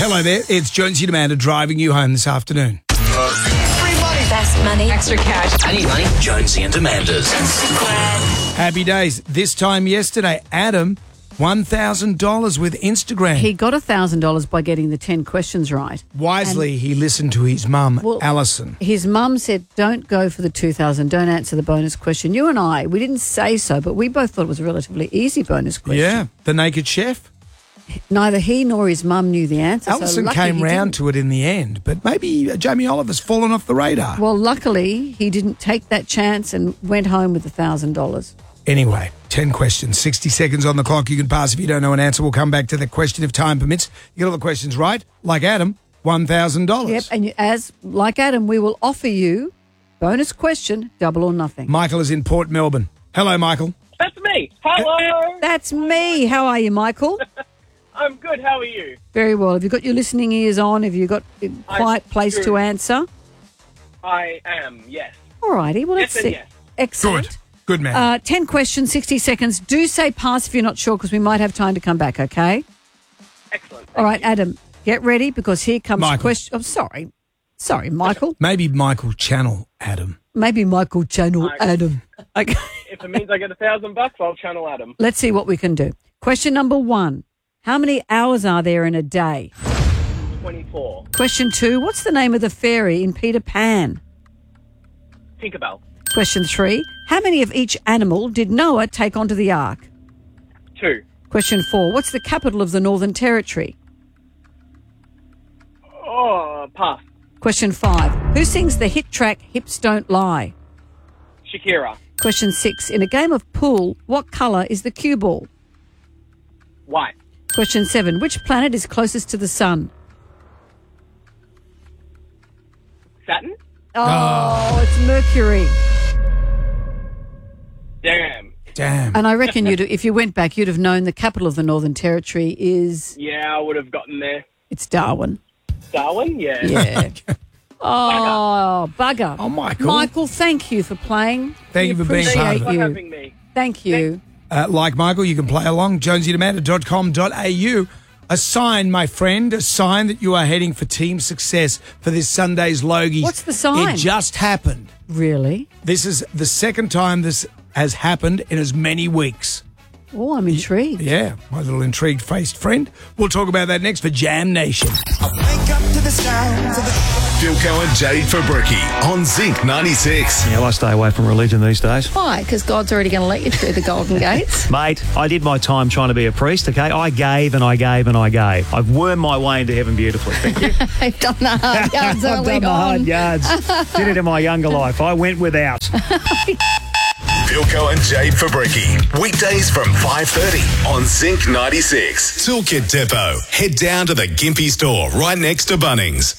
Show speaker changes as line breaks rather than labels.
Hello there, it's Jonesy and Amanda driving you home this afternoon.
Free money.
Best money.
Extra cash.
I need money. Jonesy and Amanda's.
Happy days. This time yesterday, Adam, $1,000 with Instagram.
He got $1,000 by getting the 10 questions right.
Wisely, he listened to his mum, Alison.
His mum said, don't go for the 2,000, don't answer the bonus question. You and I, we didn't say so, but we both thought it was a relatively easy bonus question.
Yeah, the naked chef.
Neither he nor his mum knew the answer.
Alison
so
came round to it in the end, but maybe Jamie Oliver's fallen off the radar.
Well, luckily, he didn't take that chance and went home with $1,000.
Anyway, 10 questions, 60 seconds on the clock. You can pass if you don't know an answer. We'll come back to the question if time permits. You get all the questions right, like Adam, $1,000.
Yep, and like Adam, we will offer you bonus question, double or nothing.
Michael is in Port Melbourne. Hello, Michael.
That's me. Hello.
That's me. How are you, Michael?
I'm good. How are you?
Very well. Have you got your listening ears on? Have you got a quiet place
do.
to answer?
I am, yes.
All righty. Well, let's
Yes and
see.
yes.
Excellent.
Good man.
10 questions, 60 seconds. Do say pass if you're not sure because we might have time to come back, okay?
Excellent.
All right, Adam, get ready because here comes
Michael.
question. Oh, sorry. Sorry, Michael.
Maybe Michael Channel Adam.
Maybe Michael Channel Adam. Okay.
If it means I get $1,000, I'll channel Adam.
Let's see what we can do. Question number 1. How many hours are there in a day?
24.
Question 2. What's the name of the fairy in Peter Pan?
Tinkerbell.
Question 3. How many of each animal did Noah take onto the ark?
2.
Question 4. What's the capital of the Northern Territory?
Oh, pass.
Question 5. Who sings the hit track Hips Don't Lie?
Shakira.
Question 6. In a game of pool, what colour is the cue ball?
White.
Question 7. Which planet is closest to the sun?
Saturn?
Oh, it's Mercury.
Damn.
And I reckon if you went back, you'd have known the capital of the Northern Territory is...
Yeah, I would have gotten there.
It's Darwin.
Darwin? Yeah.
Yeah. Oh, bugger.
Oh, Michael.
Michael, thank you for playing.
Thank you for being part of
Thanks
it.
for having me.
Thank you.
Like Michael, you can play along, jonesyandamanda.com.au. A sign, my friend, a sign that you are heading for team success for this Sunday's Logies.
What's the sign?
It just happened.
Really?
This is the second time this has happened in as many weeks.
Oh, I'm intrigued.
Yeah, my little intrigued-faced friend. We'll talk about that next for Jam Nation.
Philco and Jade Fabricki on Zinc 96.
Yeah, I stay away from religion these days.
Why? Because God's already going to let you through the Golden Gates.
Mate, I did my time trying to be a priest, okay? I gave and I gave and I gave. I've wormed my way into heaven beautifully. Thank you.
I've done the hard yards
I've
early
done the
on.
hard yards. Did it in my younger life. I went without.
Philco and Jade Fabricki. Weekdays from 5:30 on Zinc 96. Toolkit Depot. Head down to the Gympie store right next to Bunnings.